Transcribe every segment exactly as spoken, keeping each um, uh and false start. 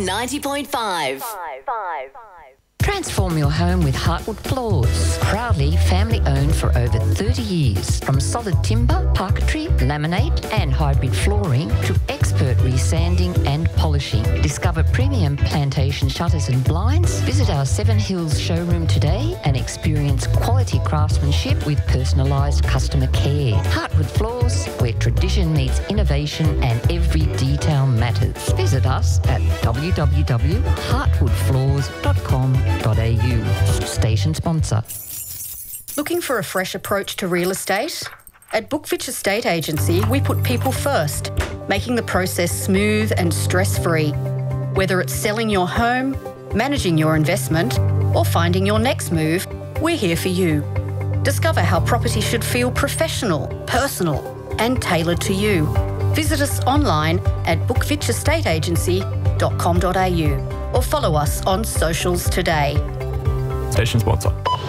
ninety point five. Transform your home with Heartwood Floors. Proudly family owned for over thirty years. From solid timber, parquetry, laminate and hybrid flooring to expert resanding and polishing. Discover premium plantation shutters and blinds. Visit our Seven Hills showroom today and experience quality craftsmanship with personalised customer care. Heartwood Floors, where tradition meets innovation and every detail matters. Visit us at w w w dot heartwood floors dot com dot a u. Station sponsor. Looking for a fresh approach to real estate? At Bookfitch Estate Agency, we put people first, making the process smooth and stress-free. Whether it's selling your home, managing your investment, or finding your next move, we're here for you. Discover how property should feel professional, personal, and tailored to you. Visit us online at bookfitch estate agency dot com dot a u or follow us on socials today. Station sponsor.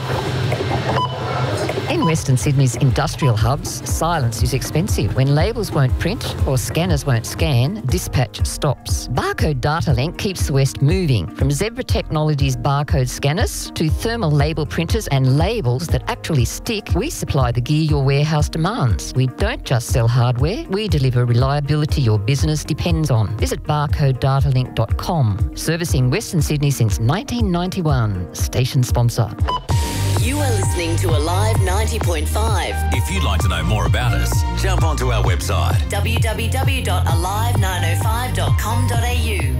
In Western Sydney's industrial hubs, silence is expensive. When labels won't print or scanners won't scan, dispatch stops. Barcode Data Link keeps the West moving. From Zebra Technologies barcode scanners to thermal label printers and labels that actually stick, we supply the gear your warehouse demands. We don't just sell hardware, we deliver reliability your business depends on. Visit barcode data link dot com. Servicing Western Sydney since nineteen ninety-one. Station sponsor. You are listening to Alive ninety point five. If you'd like to know more about us, jump onto our website w w w dot alive nine oh five dot com dot a u.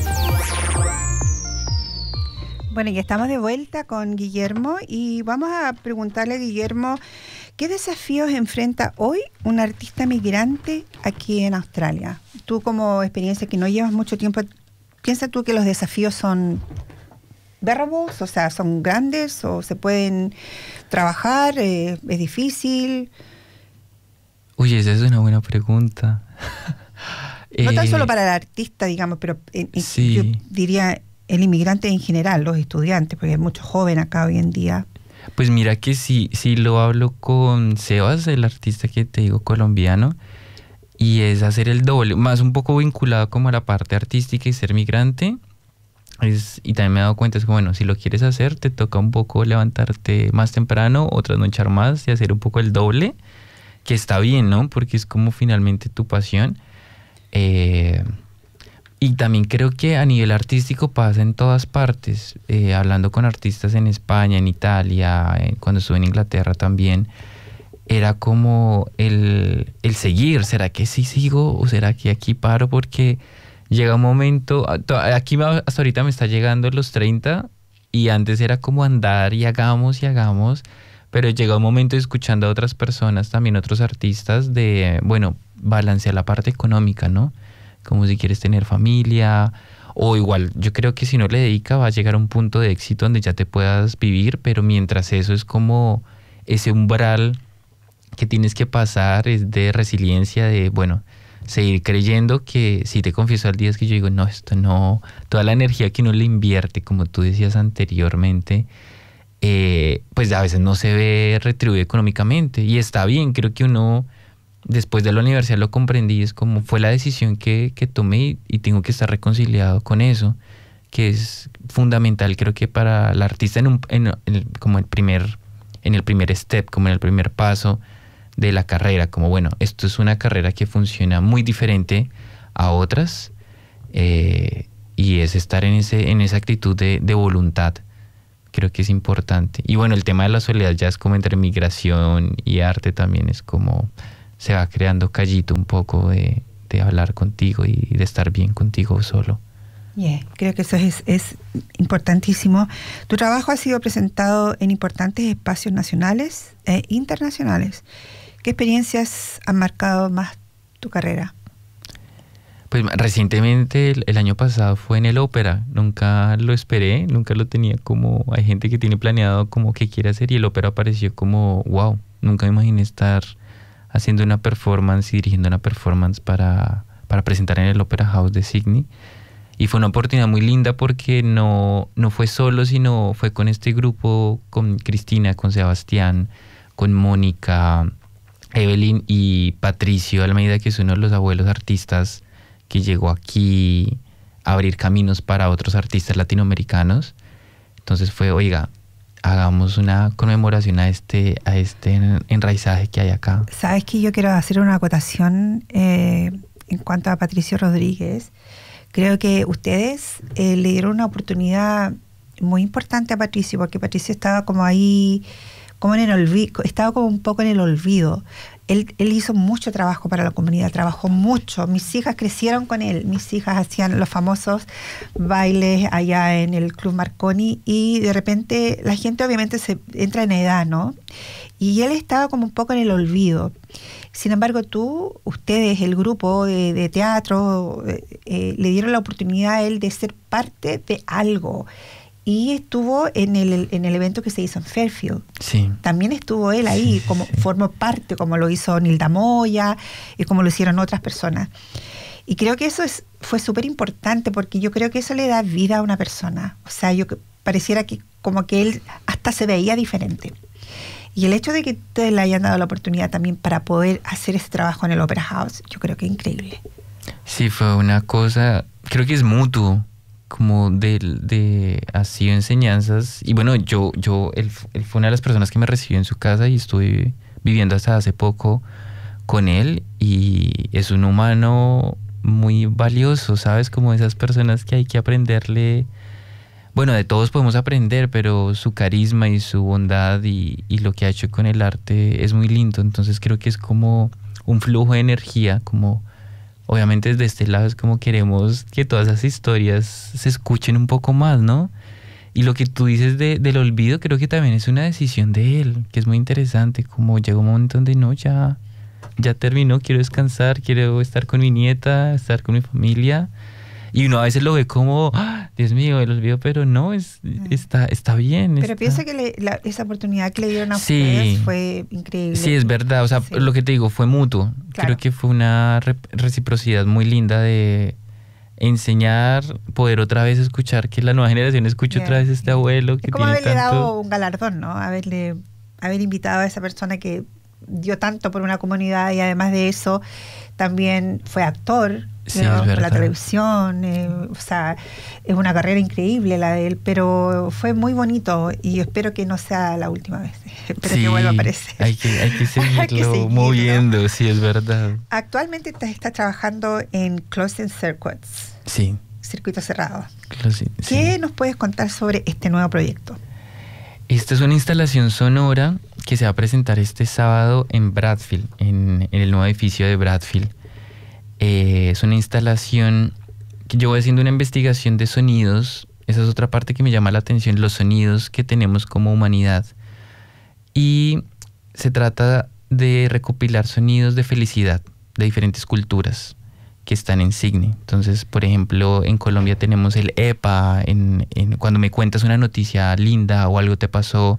Bueno, ya estamos de vuelta con Guillermo y vamos a preguntarle a Guillermo ¿qué desafíos enfrenta hoy un artista migrante aquí en Australia? Tú como experiencia que no llevas mucho tiempo, ¿piensas tú que los desafíos son bearables, o sea, son grandes o se pueden trabajar? Eh, ¿Es difícil? Uy, esa es una buena pregunta. No eh, tan solo para el artista, digamos, pero eh, sí. Yo diría el inmigrante en general, los estudiantes, porque hay muchos jóvenes acá hoy en día. Pues mira que sí, sí lo hablo con Sebas, el artista que te digo colombiano, y es hacer el doble, más un poco vinculado como a la parte artística y ser migrante. Es, y también me he dado cuenta, es que bueno, si lo quieres hacer, te toca un poco levantarte más temprano o trasnochar más y hacer un poco el doble, que está bien, ¿no? Porque es como finalmente tu pasión. Eh, y también creo que a nivel artístico pasa en todas partes. Eh, hablando con artistas en España, en Italia, eh, cuando estuve en Inglaterra también, era como el, el seguir. ¿Será que sí sigo o será que aquí paro? Porque llega un momento, aquí hasta ahorita me está llegando los treinta y antes era como andar y hagamos y hagamos, pero llega un momento escuchando a otras personas, también otros artistas, de, bueno, balancear la parte económica, ¿no? Como si quieres tener familia, o igual, yo creo que si no le dedica va a llegar a un punto de éxito donde ya te puedas vivir, pero mientras eso es como ese umbral que tienes que pasar, es de resiliencia, de, bueno, seguir creyendo que, si te confieso al día, es que yo digo, no, esto no, toda la energía que uno le invierte, como tú decías anteriormente, eh, pues a veces no se ve retribuido económicamente, y está bien. Creo que uno, después de la universidad lo comprendí, es como fue la decisión que, que tomé y, y tengo que estar reconciliado con eso, que es fundamental, creo que para el artista en, un, en, en como el primer, en el primer step, como en el primer paso de la carrera, como bueno, esto es una carrera que funciona muy diferente a otras, eh, y es estar en ese en esa actitud de, de voluntad. Creo que es importante. Y bueno, el tema de la soledad ya es como entre migración y arte, también es como se va creando callito un poco de, de hablar contigo y de estar bien contigo solo. Yeah, creo que eso es, es importantísimo. Tu trabajo ha sido presentado en importantes espacios nacionales e internacionales. ¿Qué experiencias han marcado más tu carrera? Pues recientemente, el, el año pasado, fue en el Ópera. Nunca lo esperé, nunca lo tenía como... Hay gente que tiene planeado como que quiere hacer, y el Ópera apareció como, wow, nunca me imaginé estar haciendo una performance y dirigiendo una performance para, para presentar en el Opera House de Sydney. Y fue una oportunidad muy linda porque no, no fue solo, sino fue con este grupo, con Cristina, con Sebastián, con Mónica, Evelyn y Patricio Almeida, que es uno de los abuelos artistas que llegó aquí abrir caminos para otros artistas latinoamericanos. Entonces fue, oiga, hagamos una conmemoración a este, a este enraizaje que hay acá. Sabes que yo quiero hacer una acotación eh, en cuanto a Patricio Rodríguez. Creo que ustedes eh, le dieron una oportunidad muy importante a Patricio, porque Patricio estaba como ahí, como en el olvido, estaba como un poco en el olvido. Él, él hizo mucho trabajo para la comunidad, trabajó mucho. Mis hijas crecieron con él. Mis hijas hacían los famosos bailes allá en el Club Marconi y de repente la gente obviamente se entra en edad, ¿no? Y él estaba como un poco en el olvido. Sin embargo, tú, ustedes, el grupo de, de teatro, eh, le dieron la oportunidad a él de ser parte de algo. Y estuvo en el, en el evento que se hizo en Fairfield. Sí. También estuvo él ahí, sí, como sí. formó parte, como lo hizo Nilda Moya y como lo hicieron otras personas. Y creo que eso es, fue súper importante, porque yo creo que eso le da vida a una persona. O sea, yo pareciera que como que él hasta se veía diferente. Y el hecho de que ustedes le hayan dado la oportunidad también para poder hacer ese trabajo en el Opera House, yo creo que es increíble. Sí, fue una cosa, creo que es mutuo, como de, de ha sido enseñanzas. Y bueno, yo, yo él, él fue una de las personas que me recibió en su casa y estuve viviendo hasta hace poco con él, y es un humano muy valioso, ¿sabes? Como esas personas que hay que aprenderle. Bueno, de todos podemos aprender, pero su carisma y su bondad y, y lo que ha hecho con el arte es muy lindo. Entonces creo que es como un flujo de energía, como obviamente desde este lado es como queremos que todas esas historias se escuchen un poco más, ¿no? Y lo que tú dices de, del olvido creo que también es una decisión de él, que es muy interesante, como llegó un momento donde no, ya, ya terminó, quiero descansar, quiero estar con mi nieta, estar con mi familia. Y uno a veces lo ve como, ¡ah, Dios mío, el olvido! Pero no, es, está, está bien. Pero está... piensa que le, la, esa oportunidad que le dieron a sí, ustedes fue increíble. Sí, es verdad. O sea, sí. Lo que te digo fue mutuo. Claro. Creo que fue una re reciprocidad muy linda de enseñar, poder otra vez escuchar, que la nueva generación escuche yeah. otra vez a este abuelo que es como tiene haberle tanto... dado un galardón, ¿no? Haberle, haber invitado a esa persona que dio tanto por una comunidad, y además de eso también fue actor. Sí, ¿no? es verdad. Por la televisión, eh, o sea, es una carrera increíble la de él, pero fue muy bonito y espero que no sea la última vez. Espero sí, que vuelva a aparecer. Hay que, hay que seguirlo Hay que seguirlo. moviendo, sí, es verdad. Actualmente estás está trabajando en Closed Circuits, Sí. circuito cerrado. Sí, ¿Qué sí. nos puedes contar sobre este nuevo proyecto? Esta es una instalación sonora que se va a presentar este sábado en Bradfield, en, en el nuevo edificio de Bradfield. Eh, es una instalación que yo voy haciendo una investigación de sonidos. Esa es otra parte que me llama la atención, los sonidos que tenemos como humanidad. Y se trata de recopilar sonidos de felicidad de diferentes culturas que están en Signy. Entonces, por ejemplo, en Colombia tenemos el epa, en, en, cuando me cuentas una noticia linda o algo te pasó,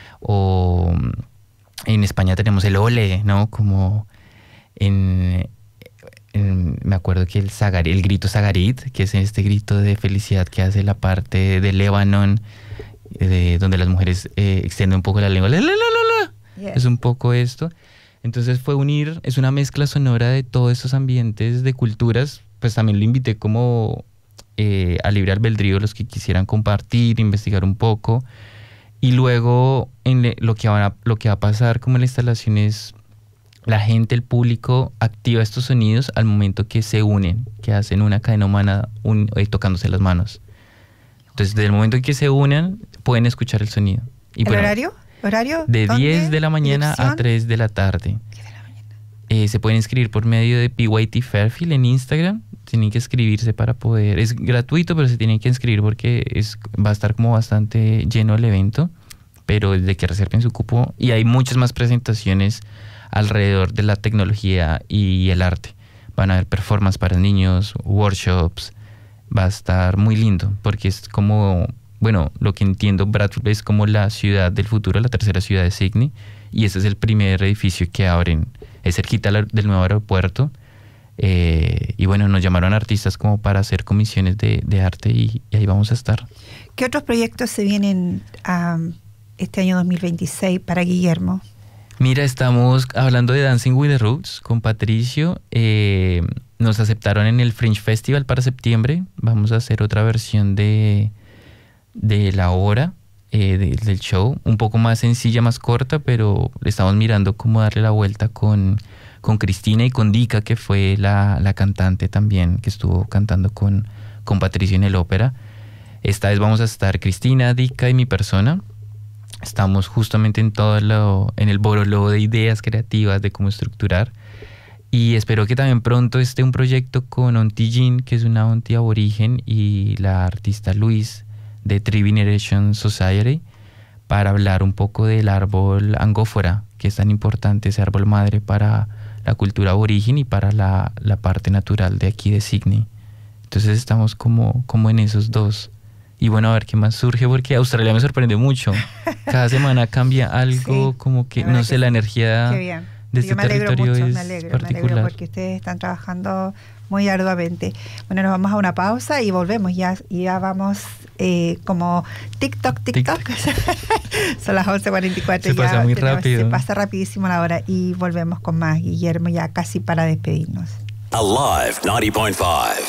o en España tenemos el ole, ¿no? Como en... En, me acuerdo que el Sagarit, el grito Sagarit, que es este grito de felicidad que hace la parte de Lebanon, de, donde las mujeres eh, extienden un poco la lengua. La, la, la, la. Yes. Es un poco esto. Entonces fue unir, es una mezcla sonora de todos esos ambientes de culturas. Pues también lo invité como eh, a libre albedrío los que quisieran compartir, investigar un poco. Y luego en le, lo, que van a, lo que va a pasar como en la instalación es... La gente, el público, activa estos sonidos al momento que se unen, que hacen una cadena humana un, eh, tocándose las manos. Entonces, desde el momento en que se unen, pueden escuchar el sonido. Y ¿El bueno, horario? ¿Horario? De ¿Dónde? diez de la mañana ¿Dirección? a tres de la tarde. ¿Qué de la mañana? Eh, se pueden inscribir por medio de P Y T Fairfield en Instagram. Tienen que inscribirse para poder... Es gratuito, pero se tienen que inscribir porque es, va a estar como bastante lleno el evento. Pero desde que reserven su cupo... Y hay muchas más presentaciones alrededor de la tecnología y el arte. Van a haber performances para niños, workshops. Va a estar muy lindo porque es como, bueno, lo que entiendo, Bradford es como la ciudad del futuro, la tercera ciudad de Signy, y este es el primer edificio que abren, es cerquita del nuevo aeropuerto. Eh, y bueno, nos llamaron artistas como para hacer comisiones de, de arte y, y ahí vamos a estar. ¿Qué otros proyectos se vienen um, este año dos mil veintiséis para Guillermo? Mira, estamos hablando de Dancing with the Roots con Patricio. Eh, nos aceptaron en el Fringe Festival para septiembre. Vamos a hacer otra versión de, de la obra, eh, de, del show, un poco más sencilla, más corta, pero estamos mirando cómo darle la vuelta con, con Cristina y con Dica, que fue la, la cantante también, que estuvo cantando con, con Patricio en el ópera. Esta vez vamos a estar Cristina, Dica y mi persona. Estamos justamente en todo lo, en el boroló de ideas creativas de cómo estructurar. Y espero que también pronto esté un proyecto con Onti Jean, que es una Onti aborigen, y la artista Luis de Tree Veneration Society, para hablar un poco del árbol angófora, que es tan importante, ese árbol madre para la cultura aborigen y para la, la parte natural de aquí de Sydney. Entonces estamos como, como en esos dos. Y bueno, a ver qué más surge, porque Australia me sorprende mucho. Cada semana cambia algo, sí, como que, no sé, la energía de este Yo me alegro territorio mucho, es me alegro, particular. me alegro porque ustedes están trabajando muy arduamente. Bueno, nos vamos a una pausa y volvemos. Ya, ya vamos eh, como TikTok, TikTok. Son las once cuarenta y cuatro. Se ya pasa muy tenemos, rápido. Se pasa rapidísimo la hora y volvemos con más. Guillermo, ya casi para despedirnos. Alive ninety point five.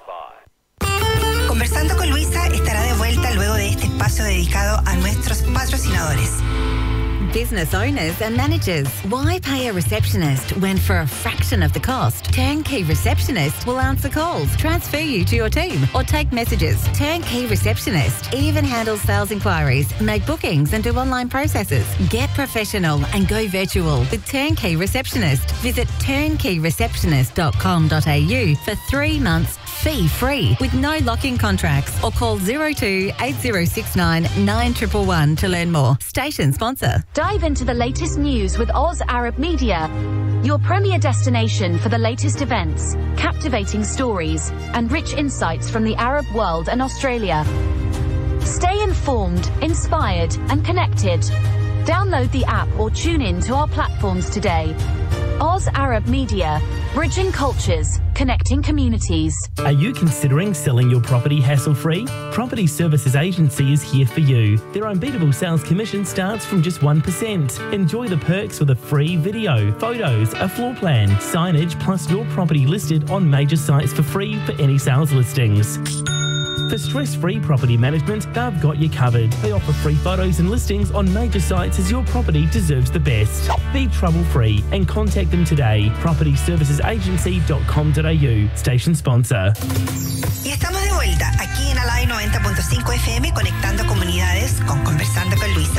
Conversando con Luisa estará de vuelta luego de este espacio dedicado a nuestros patrocinadores. Business owners and managers, why pay a receptionist when for a fraction of the cost, Turnkey Receptionist will answer calls, transfer you to your team, or take messages. Turnkey Receptionist even handles sales inquiries, make bookings, and do online processes. Get professional and go virtual with Turnkey Receptionist. Visit turnkey receptionist dot com dot a u for three months fee-free with no lock-in contracts, or call zero two eight zero six nine nine one one one to learn more. Station sponsor. Dive into the latest news with Oz Arab Media, your premier destination for the latest events, captivating stories, and rich insights from the Arab world and Australia. Stay informed, inspired, and connected. Download the app or tune in to our platforms today. Oz Arab Media, bridging cultures, connecting communities. Are you considering selling your property hassle-free? Property Services Agency is here for you. Their unbeatable sales commission starts from just one percent. Enjoy the perks with a free video, photos, a floor plan, signage, plus your property listed on major sites for free for any sales listings. For stress-free property management, they've got you covered. They offer free photos and listings on major sites as your property deserves the best. Be trouble-free and contact them today. property services agency dot com dot a u. Station sponsor. Y estamos de vuelta aquí en Alive noventa punto cinco F M, conectando comunidades con Conversando con Luisa.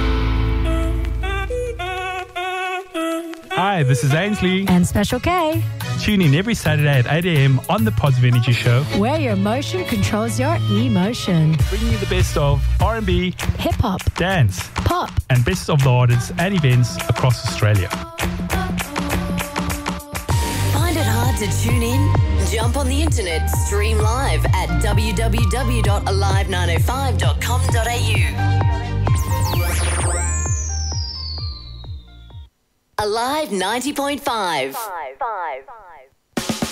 Hi, this is Ainsley. And Special K. Tune in every Saturday at eight a m on the Positive Energy Show, where your motion controls your emotion. bringing you the best of R and B, hip-hop, dance, pop, and best of the artists and events across Australia. Find it hard to tune in? Jump on the internet, stream live at w w w dot alive nine oh five dot com dot a u. Alive ninety point five.